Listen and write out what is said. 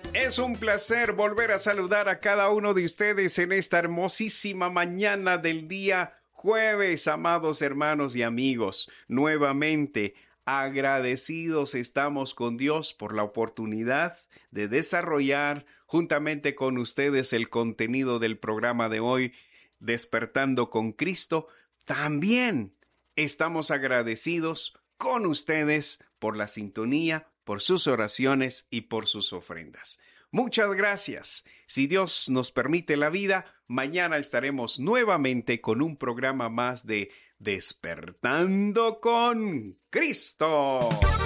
Es un placer volver a saludar a cada uno de ustedes en esta hermosísima mañana del día jueves, amados hermanos y amigos. Nuevamente, agradecidos estamos con Dios por la oportunidad de desarrollar juntamente con ustedes el contenido del programa de hoy, Despertando con Cristo. También estamos agradecidos con ustedes por la sintonía, por sus oraciones y por sus ofrendas. Muchas gracias. Si Dios nos permite la vida, mañana estaremos nuevamente con un programa más de Despertando con Cristo.